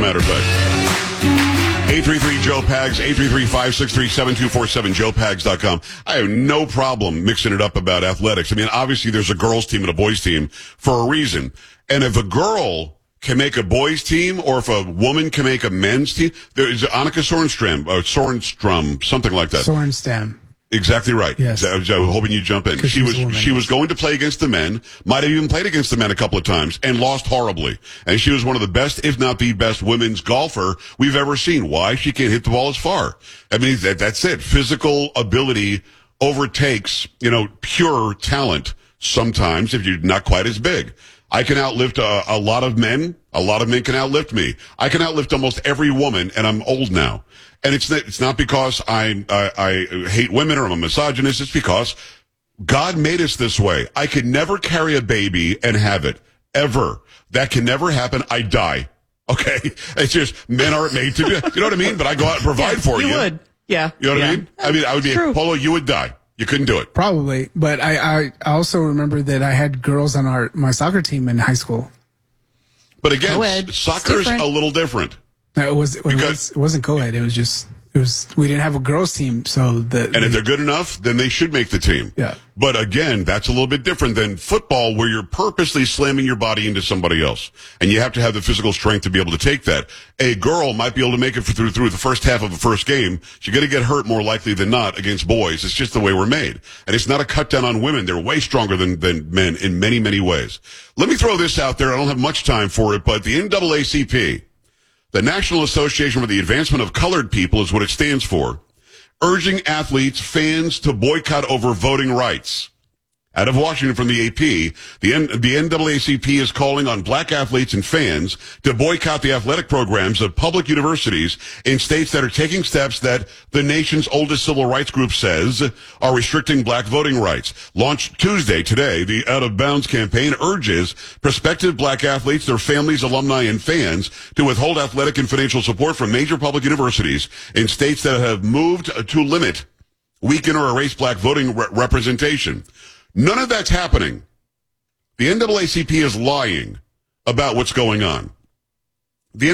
matter of fact. 833-JOE-PAGS, 833-563-7247, joepags.com. I have no problem mixing it up about athletics. I mean, obviously there's a girls team and a boys team for a reason. And if a girl can make a boys team, or if a woman can make a men's team, there is Annika Sorenstam, something like that. Sorenstam. Exactly right. Yes. I was hoping you'd jump in. She was going to play against the men, might have even played against the men a couple of times, and lost horribly. And she was one of the best, if not the best, women's golfer we've ever seen. Why? She can't hit the ball as far. I mean, that's it. Physical ability overtakes, pure talent sometimes if you're not quite as big. I can outlift a lot of men. A lot of men can outlift me. I can outlift almost every woman, and I'm old now. And it's not because I hate women or I'm a misogynist. It's because God made us this way. I could never carry a baby and have it. Ever. That can never happen. I die. Okay? It's just, men aren't made to do it. You know what I mean? But I go out and provide for you. You would. Yeah. You know what I mean? I mean, I would be, Polo, you would die. You couldn't do it. Probably. But I also remember that I had girls on my soccer team in high school. But again, soccer's a little different. No, it wasn't co-ed. It was we didn't have a girls team, so and if they're good enough, then they should make the team. Yeah. But again, that's a little bit different than football, where you're purposely slamming your body into somebody else, and you have to have the physical strength to be able to take that. A girl might be able to make it through the first half of a first game. She's going to get hurt more likely than not against boys. It's just the way we're made, and it's not a cut down on women. They're way stronger than men in many, many ways. Let me throw this out there. I don't have much time for it, but the NAACP, the National Association for the Advancement of Colored People, is what it stands for, urging athletes, fans to boycott over voting rights. Out of Washington from the AP, the NAACP is calling on black athletes and fans to boycott the athletic programs of public universities in states that are taking steps that the nation's oldest civil rights group says are restricting black voting rights. Launched Tuesday, today, the Out of Bounds campaign urges prospective black athletes, their families, alumni, and fans to withhold athletic and financial support from major public universities in states that have moved to limit, weaken, or erase black voting representation. None of that's happening. The NAACP is lying about what's going on. The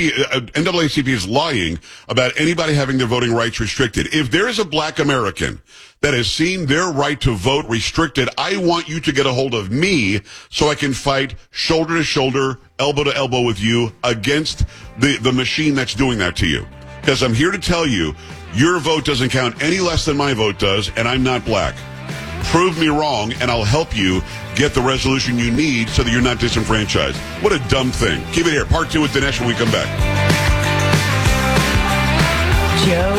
NAACP is lying about anybody having their voting rights restricted. If there is a black American that has seen their right to vote restricted, I want you to get a hold of me so I can fight shoulder to shoulder, elbow to elbow with you against the machine that's doing that to you. Because I'm here to tell you, your vote doesn't count any less than my vote does, and I'm not black. Prove me wrong, and I'll help you get the resolution you need so that you're not disenfranchised. What a dumb thing. Keep it here. Part 2 with Dinesh when we come back. Joe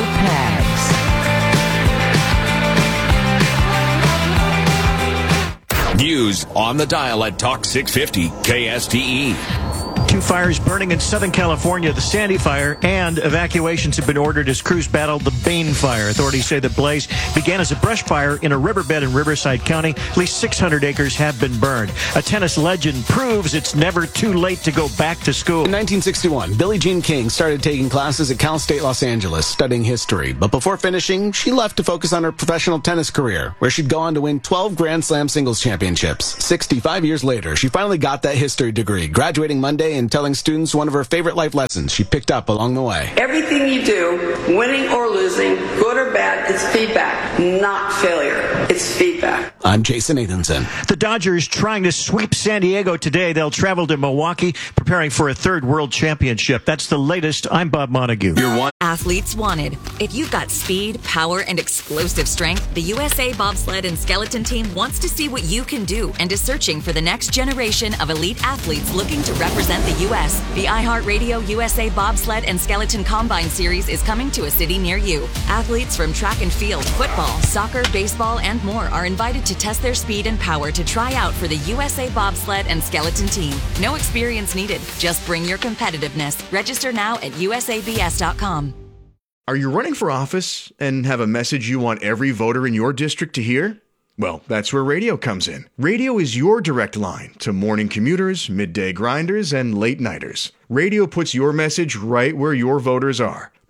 Pags. News on the dial at Talk 650 KSTE. 2 fires burning in Southern California, the Sandy Fire, and evacuations have been ordered as crews battle the Bain Fire. Authorities say the blaze began as a brush fire in a riverbed in Riverside County. At least 600 acres have been burned. A tennis legend proves it's never too late to go back to school. In 1961, Billie Jean King started taking classes at Cal State Los Angeles, studying history. But before finishing, she left to focus on her professional tennis career, where she'd go on to win 12 Grand Slam singles championships. 65 years later, she finally got that history degree, graduating Monday and telling students one of her favorite life lessons she picked up along the way. Everything you do, winning or losing, good or bad, it's feedback, not failure. It's feedback. I'm Jason Nathanson. The Dodgers trying to sweep San Diego today. They'll travel to Milwaukee, preparing for a third World Championship. That's the latest. I'm Bob Montague. Athletes wanted. If you've got speed, power, and explosive strength, the USA Bobsled and Skeleton Team wants to see what you can do and is searching for the next generation of elite athletes looking to represent the U.S. The iHeartRadio USA Bobsled and Skeleton Combine Series is coming to a city near you. Athletes from track and field, football, soccer, baseball, and more are invited to test their speed and power to try out for the USA Bobsled and Skeleton Team. No experience needed. Just bring your competitiveness. Register now at usabs.com. Are you running for office and have a message you want every voter in your district to hear? Well, that's where radio comes in. Radio is your direct line to morning commuters, midday grinders, and late nighters. Radio puts your message right where your voters are.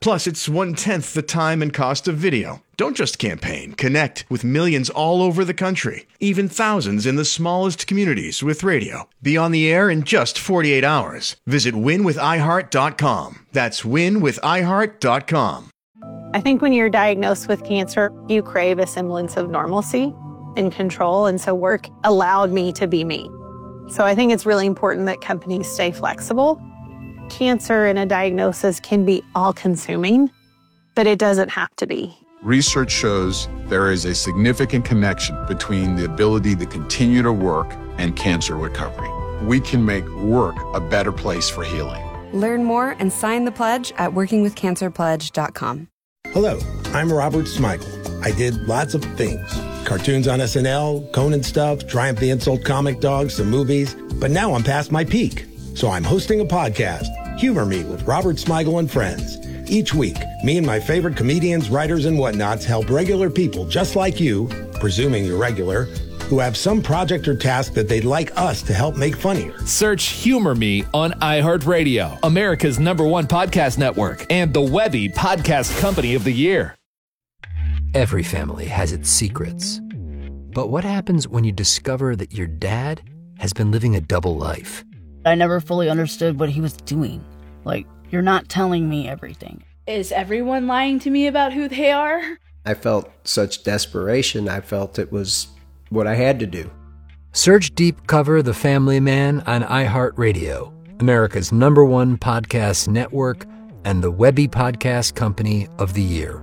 Plus, it's 1/10 the time and cost of video. Don't just campaign. Connect with millions all over the country, even thousands in the smallest communities with radio. Be on the air in just 48 hours. Visit winwithiheart.com. That's winwithiheart.com. I think when you're diagnosed with cancer, you crave a semblance of normalcy and control, and so work allowed me to be me. So I think it's really important that companies stay flexible. Cancer and a diagnosis can be all-consuming, but it doesn't have to be. Research shows there is a significant connection between the ability to continue to work and cancer recovery. We can make work a better place for healing. Learn more and sign the pledge at workingwithcancerpledge.com. Hello, I'm Robert Smigel. I did lots of things. Cartoons on SNL, Conan stuff, Triumph the Insult Comic Dogs, some movies. But now I'm past my peak. So I'm hosting a podcast, Humor Me with Robert Smigel and Friends. Each week, me and my favorite comedians, writers, and whatnots help regular people just like you, presuming you're regular, who have some project or task that they'd like us to help make funnier. Search Humor Me on iHeartRadio, America's #1 podcast network, and the Webby Podcast Company of the Year. Every family has its secrets. But what happens when you discover that your dad has been living a double life? I never fully understood what he was doing. Like, you're not telling me everything. Is everyone lying to me about who they are? I felt such desperation. I felt it was what I had to do. Search Deep Cover The Family Man on iHeartRadio, America's #1 podcast network, and the Webby Podcast Company of the Year.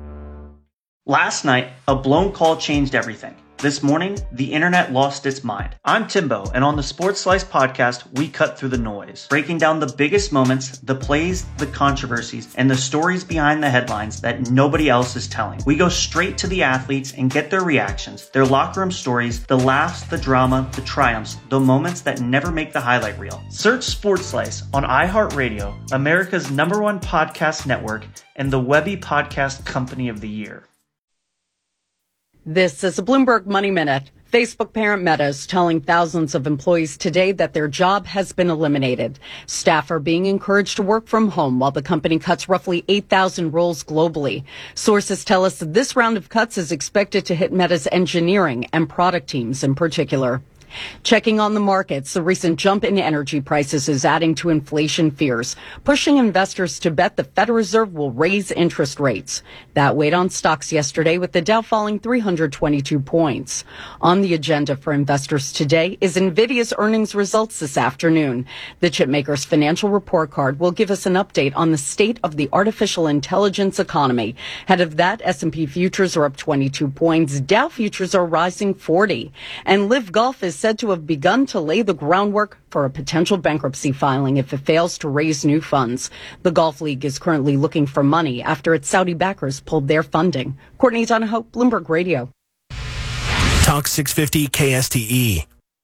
Last night, a blown call changed everything. This morning, the internet lost its mind. I'm Timbo, and on the Sports Slice podcast, we cut through the noise, breaking down the biggest moments, the plays, the controversies, and the stories behind the headlines that nobody else is telling. We go straight to the athletes and get their reactions, their locker room stories, the laughs, the drama, the triumphs, the moments that never make the highlight reel. Search Sports Slice on iHeartRadio, America's #1 podcast network, and the Webby Podcast Company of the Year. This is a Bloomberg Money Minute. Facebook parent Meta is telling thousands of employees today that their job has been eliminated. Staff are being encouraged to work from home while the company cuts roughly 8,000 roles globally. Sources tell us that this round of cuts is expected to hit Meta's engineering and product teams in particular. Checking on the markets, the recent jump in energy prices is adding to inflation fears, pushing investors to bet the Federal Reserve will raise interest rates. That weighed on stocks yesterday, with the Dow falling 322 points. On the agenda for investors today is NVIDIA's earnings results this afternoon. The chipmaker's financial report card will give us an update on the state of the artificial intelligence economy. Ahead of that, S&P futures are up 22 points. Dow futures are rising 40. And Live Golf is said to have begun to lay the groundwork for a potential bankruptcy filing if it fails to raise new funds. The Golf League is currently looking for money after its Saudi backers pulled their funding. Courtney Donahoe, Bloomberg Radio. Talk 650 KSTE.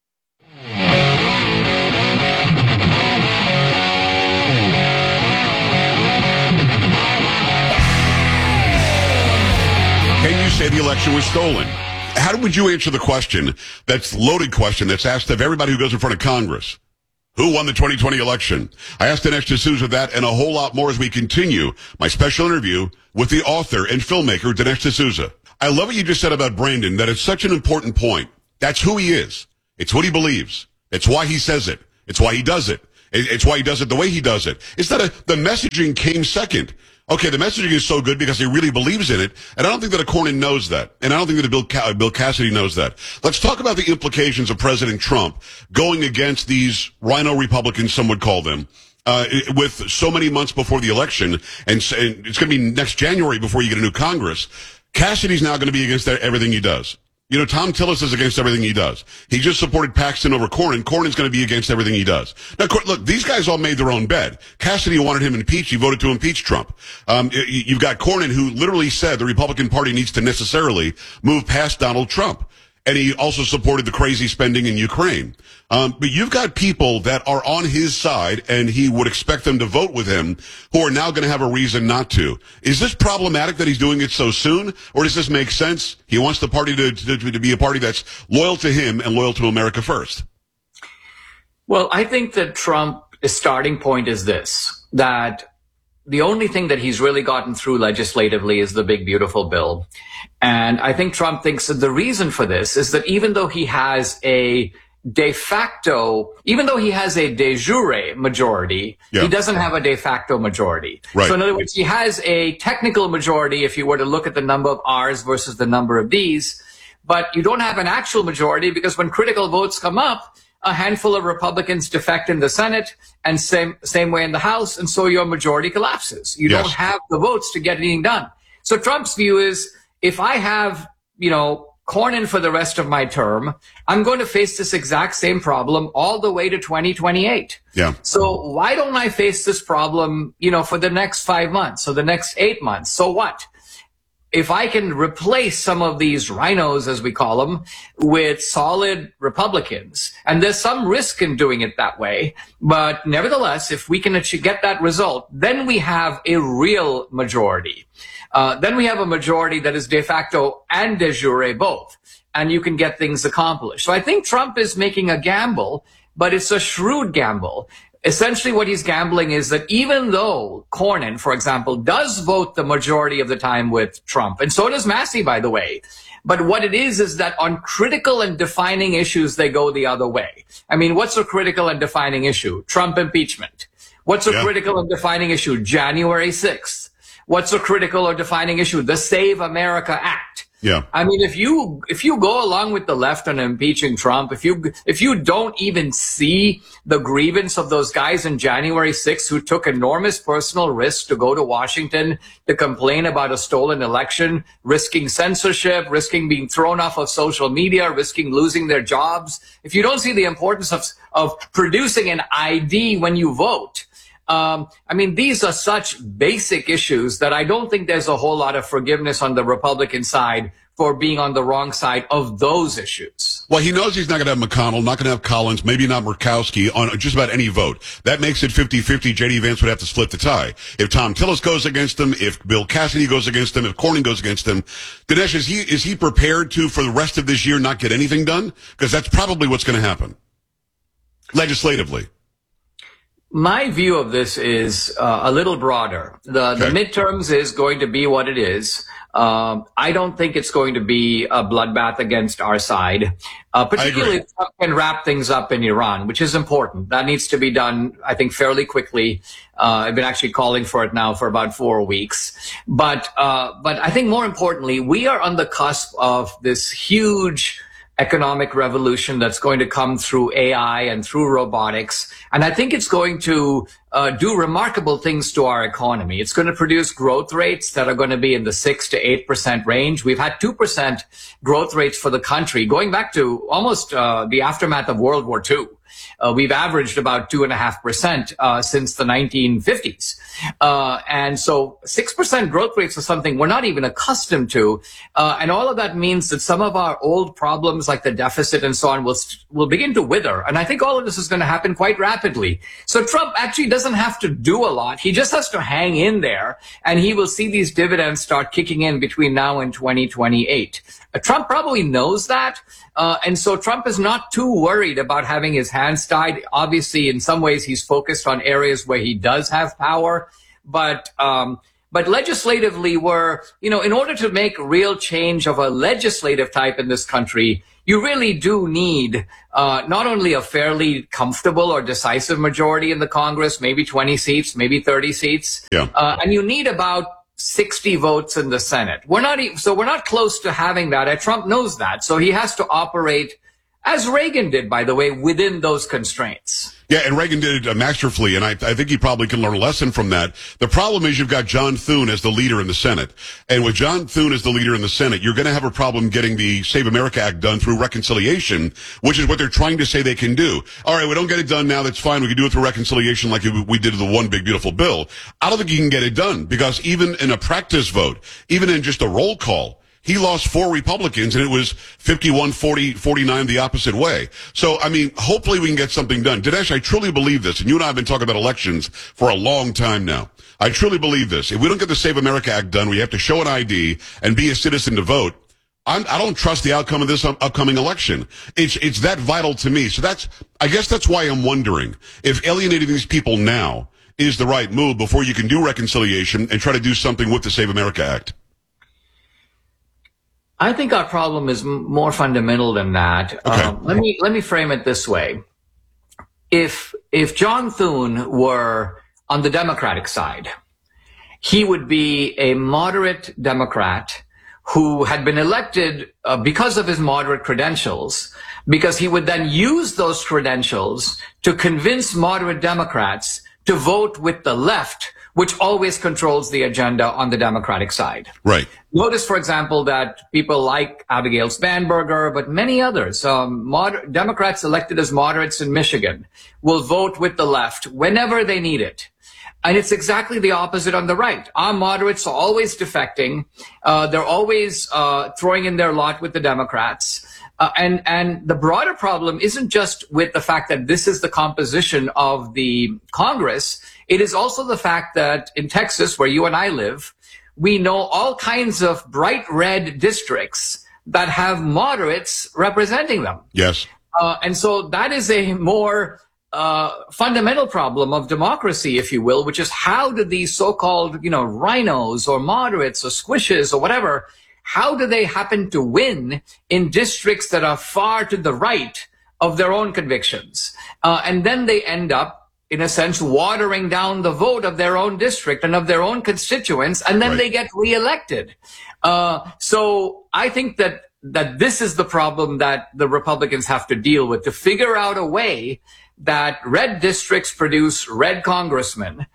Can you say the election was stolen? How would you answer the question, that's loaded question, that's asked of everybody who goes in front of Congress? Who won the 2020 election? I asked Dinesh D'Souza that and a whole lot more as we continue my special interview with the author and filmmaker, Dinesh D'Souza. I love what you just said about Brandon, that it's such an important point. That's who he is. It's what he believes. It's why he says it. It's why he does it. It's why he does it the way he does it. It's that the messaging came second. Okay, the messaging is so good because he really believes in it, and I don't think that a Cornyn knows that, and I don't think that Bill Cassidy knows that. Let's talk about the implications of President Trump going against these rhino Republicans, some would call them, with so many months before the election, and it's going to be next January before you get a new Congress. Cassidy's now going to be against everything he does. You know, Tom Tillis is against everything he does. He just supported Paxton over Cornyn. Cornyn's going to be against everything he does. Now, look, these guys all made their own bed. Cassidy wanted him impeached. He voted to impeach Trump. You've got Cornyn, who literally said the Republican Party needs to necessarily move past Donald Trump. And he also supported the crazy spending in Ukraine. But you've got people that are on his side, and he would expect them to vote with him, who are now going to have a reason not to. Is this problematic that he's doing it so soon, or does this make sense? He wants the party to be a party that's loyal to him and loyal to America first. Well, I think that Trump's starting point is this, that the only thing that he's really gotten through legislatively is the big, beautiful bill. And I think Trump thinks that the reason for this is that even though he has a de jure majority, he doesn't have a de facto majority. Right. So in other words, he has a technical majority if you were to look at the number of R's versus the number of D's, but you don't have an actual majority because when critical votes come up, a handful of Republicans defect in the Senate and same way in the House, and so your majority collapses. You don't have the votes to get anything done. So Trump's view is, if I have, Cornyn for the rest of my term, I'm going to face this exact same problem all the way to 2028. Yeah. So why don't I face this problem, for the next 5 months or the next 8 months? So what? If I can replace some of these rhinos, as we call them, with solid Republicans, and there's some risk in doing it that way, but nevertheless, if we can get that result, then we have a real majority. Then we have a majority that is de facto and de jure both, and you can get things accomplished. So I think Trump is making a gamble, but it's a shrewd gamble. Essentially what he's gambling is that even though Cornyn, for example, does vote the majority of the time with Trump, and so does Massey, by the way, but what it is that on critical and defining issues, they go the other way. I mean, what's a critical and defining issue? Trump impeachment. What's a critical and defining issue? January 6th. What's a critical or defining issue? The Save America Act. Yeah. I mean, if you go along with the left on impeaching Trump, if you don't even see the grievance of those guys in January 6th who took enormous personal risks to go to Washington to complain about a stolen election, risking censorship, risking being thrown off of social media, risking losing their jobs, if you don't see the importance of producing an ID when you vote, these are such basic issues that I don't think there's a whole lot of forgiveness on the Republican side for being on the wrong side of those issues. Well, he knows he's not going to have McConnell, not going to have Collins, maybe not Murkowski on just about any vote. That makes it 50-50. J.D. Vance would have to split the tie. If Tom Tillis goes against him, if Bill Cassidy goes against him, if Cornyn goes against him, Dinesh, is he prepared to, for the rest of this year, not get anything done? Because that's probably what's going to happen. Legislatively. My view of this is a little broader. The midterms is going to be what it is. I don't think it's going to be a bloodbath against our side, particularly if Trump can wrap things up in Iran, which is important. That needs to be done, I think, fairly quickly. I've been actually calling for it now for about 4 weeks. But I think more importantly, we are on the cusp of this huge economic revolution that's going to come through AI and through robotics. And I think it's going to do remarkable things to our economy. It's going to produce growth rates that are going to be in the 6 to 8% range. We've had 2% growth rates for the country going back to almost the aftermath of World War II. We've averaged about 2.5% since the 1950s. And so 6% growth rates are something we're not even accustomed to. And all of that means that some of our old problems like the deficit and so on will begin to wither. And I think all of this is going to happen quite rapidly. So Trump actually doesn't have to do a lot. He just has to hang in there, and he will see these dividends start kicking in between now and 2028. Trump probably knows that. And so Trump is not too worried about having his hands tied. Obviously, in some ways, he's focused on areas where he does have power. But legislatively, in order to make real change of a legislative type in this country, you really do need not only a fairly comfortable or decisive majority in the Congress, maybe 20 seats, maybe 30 seats. Yeah. And you need about 60 votes in the Senate. We're not close to having that. And Trump knows that. So he has to operate, as Reagan did, by the way, within those constraints. Yeah, and Reagan did it masterfully, and I think he probably can learn a lesson from that. The problem is you've got John Thune as the leader in the Senate. And with John Thune as the leader in the Senate, you're going to have a problem getting the Save America Act done through reconciliation, which is what they're trying to say they can do. All right, we don't get it done now, that's fine. We can do it through reconciliation like we did the one big beautiful bill. I don't think you can get it done, because even in a practice vote, even in just a roll call, he lost 4 Republicans, and it was 51-49 the opposite way. So, hopefully we can get something done. Dinesh, I truly believe this, and you and I have been talking about elections for a long time now. I truly believe this. If we don't get the Save America Act done, we have to show an ID and be a citizen to vote. I don't trust the outcome of this upcoming election. It's that vital to me. So I guess that's why I'm wondering if alienating these people now is the right move before you can do reconciliation and try to do something with the Save America Act? I think our problem is more fundamental than that. Okay. Let me frame it this way. If John Thune were on the Democratic side, he would be a moderate Democrat who had been elected because of his moderate credentials, because he would then use those credentials to convince moderate Democrats to vote with the left, which always controls the agenda on the Democratic side. Right. Notice, for example, that people like Abigail Spanberger, but many others, Democrats elected as moderates in Michigan, will vote with the left whenever they need it. And it's exactly the opposite on the right. Our moderates are always defecting. They're always throwing in their lot with the Democrats. And the broader problem isn't just with the fact that this is the composition of the Congress. It is also the fact that in Texas, where you and I live, we know all kinds of bright red districts that have moderates representing them. Yes. And so that is a more fundamental problem of democracy, if you will, which is how do these so-called, rhinos or moderates or squishes or whatever, how do they happen to win in districts that are far to the right of their own convictions? And then they end up, in a sense, watering down the vote of their own district and of their own constituents, and then they get reelected. So I think that this is the problem that the Republicans have to deal with, to figure out a way that red districts produce red congressmen.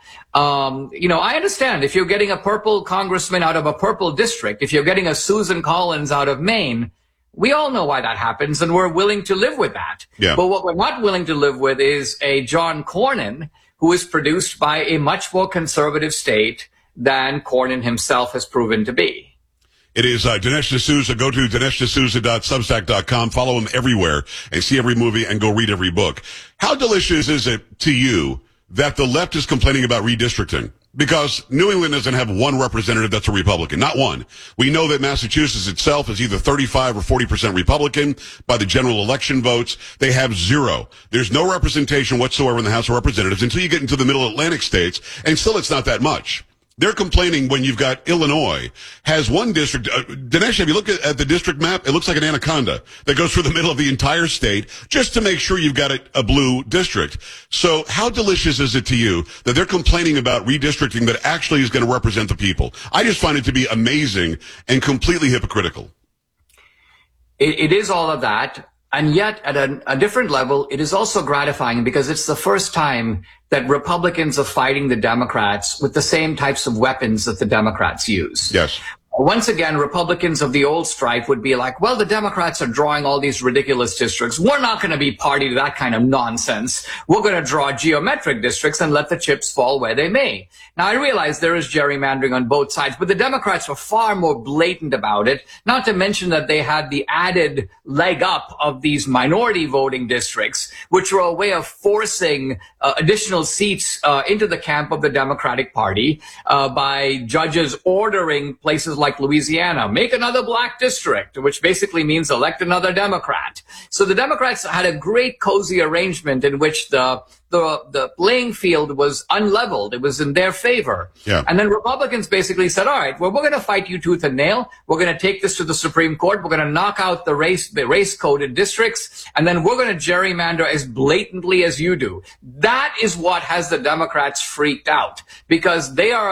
I understand if you're getting a purple congressman out of a purple district, if you're getting a Susan Collins out of Maine, we all know why that happens, and we're willing to live with that. Yeah. But what we're not willing to live with is a John Cornyn who is produced by a much more conservative state than Cornyn himself has proven to be. It is Dinesh D'Souza. Go to DineshD'Souza.substack.com. Follow him everywhere and see every movie and go read every book. How delicious is it to you that the left is complaining about redistricting? Because New England doesn't have one representative that's a Republican. Not one. We know that Massachusetts itself is either 35 or 40% Republican by the general election votes. They have zero. There's no representation whatsoever in the House of Representatives until you get into the middle Atlantic states, and still it's not that much. They're complaining when you've got Illinois has one district. Dinesh, have you looked at the district map? It looks like an anaconda that goes through the middle of the entire state just to make sure you've got a blue district. So how delicious is it to you that they're complaining about redistricting that actually is going to represent the people? I just find it to be amazing and completely hypocritical. It is all of that. And yet, at a different level, it is also gratifying because it's the first time that Republicans are fighting the Democrats with the same types of weapons that the Democrats use. Yes. Once again, Republicans of the old stripe would be like, well, the Democrats are drawing all these ridiculous districts. We're not going to be party to that kind of nonsense. We're going to draw geometric districts and let the chips fall where they may. Now, I realize there is gerrymandering on both sides, but the Democrats were far more blatant about it, not to mention that they had the added leg up of these minority voting districts, which were a way of forcing additional seats into the camp of the Democratic Party by judges ordering places like Louisiana, make another black district, which basically means elect another Democrat. So the Democrats had a great cozy arrangement in which the playing field was unleveled. It was in their favor. Yeah. And then Republicans basically said, all right, well, we're going to fight you tooth and nail. We're going to take this to the Supreme Court. We're going to knock out the race-coded districts. And then we're going to gerrymander as blatantly as you do. That is what has the Democrats freaked out because they are